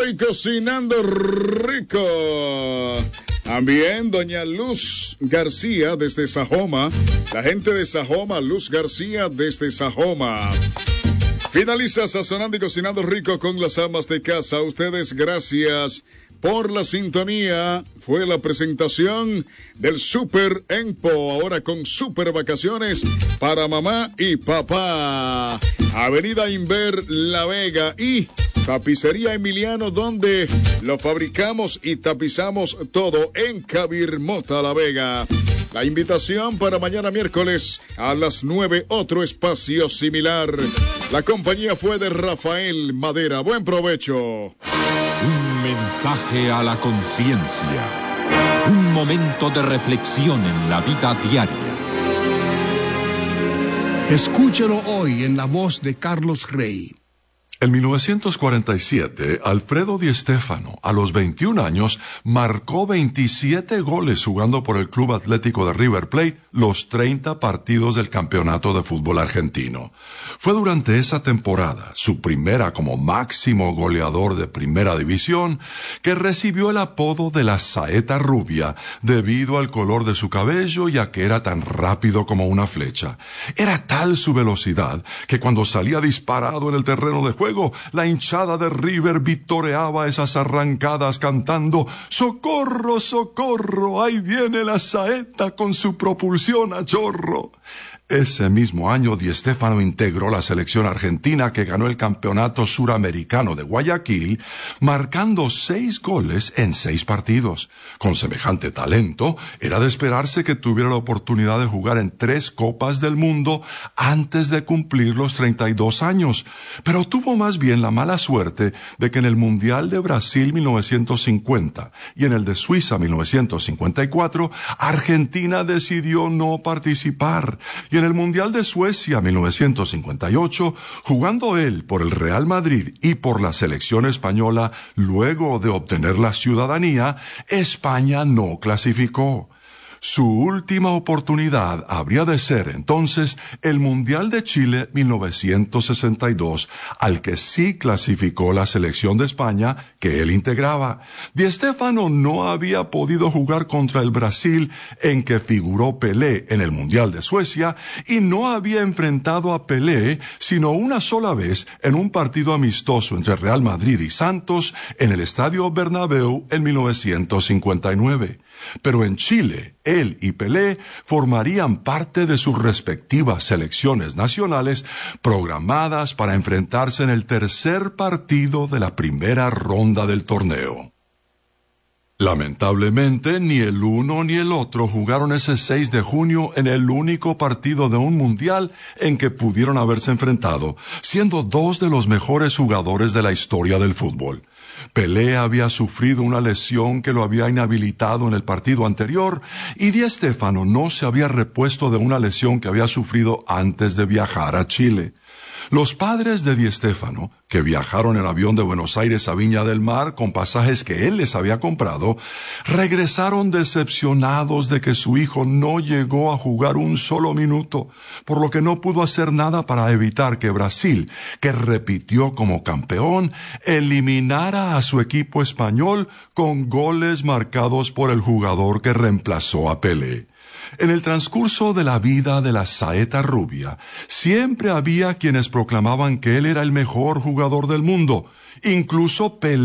y cocinando rico. También doña Luz García desde Sajoma. La gente de Sajoma, Luz García desde Sajoma. Finaliza Sazonando y Cocinando Rico con las amas de casa. Ustedes, gracias por la sintonía. Fue la presentación del Super Empo, ahora con super vacaciones para mamá y papá. Avenida Inver La Vega y Tapicería Emiliano, donde lo fabricamos y tapizamos todo en Cabirmota La Vega. La invitación para mañana miércoles a las 9, otro espacio similar. La compañía fue de Rafael Madera. Buen provecho. Un mensaje a la conciencia. Un momento de reflexión en la vida diaria. Escúchelo hoy en la voz de Carlos Rey. En 1947, Alfredo Di Stéfano, a los 21 años, marcó 27 goles jugando por el Club Atlético de River Plate los 30 partidos del campeonato de fútbol argentino. Fue durante esa temporada, su primera como máximo goleador de primera división, que recibió el apodo de la saeta rubia debido al color de su cabello y a que era tan rápido como una flecha. Era tal su velocidad que cuando salía disparado en el terreno de juego, la hinchada de River vitoreaba esas arrancadas cantando «¡Socorro, socorro! ¡Ahí viene la saeta con su propulsión a chorro!». Ese mismo año, Di Stéfano integró la selección argentina que ganó el campeonato suramericano de Guayaquil, marcando 6 goles en 6 partidos. Con semejante talento, era de esperarse que tuviera la oportunidad de jugar en 3 Copas del Mundo antes de cumplir los 32 años. Pero tuvo más bien la mala suerte de que en el Mundial de Brasil 1950 y en el de Suiza 1954, Argentina decidió no participar. Y en el Mundial de Suecia 1958, jugando él por el Real Madrid y por la selección española, luego de obtener la ciudadanía, España no clasificó. Su última oportunidad habría de ser entonces el Mundial de Chile 1962, al que sí clasificó la selección de España que él integraba. Di Stéfano no había podido jugar contra el Brasil en que figuró Pelé en el Mundial de Suecia y no había enfrentado a Pelé sino una sola vez en un partido amistoso entre Real Madrid y Santos en el Estadio Bernabéu en 1959. Pero en Chile, él y Pelé formarían parte de sus respectivas selecciones nacionales programadas para enfrentarse en el tercer partido de la primera ronda del torneo. Lamentablemente, ni el uno ni el otro jugaron ese 6 de junio en el único partido de un mundial en que pudieron haberse enfrentado, siendo 2 de los mejores jugadores de la historia del fútbol. Pelé había sufrido una lesión que lo había inhabilitado en el partido anterior y Di Stéfano no se había repuesto de una lesión que había sufrido antes de viajar a Chile. Los padres de Di Stéfano, que viajaron en avión de Buenos Aires a Viña del Mar con pasajes que él les había comprado, regresaron decepcionados de que su hijo no llegó a jugar un solo minuto, por lo que no pudo hacer nada para evitar que Brasil, que repitió como campeón, eliminara a su equipo español con goles marcados por el jugador que reemplazó a Pelé. En el transcurso de la vida de la saeta rubia, siempre había quienes proclamaban que él era el mejor jugador del mundo, incluso Pelé.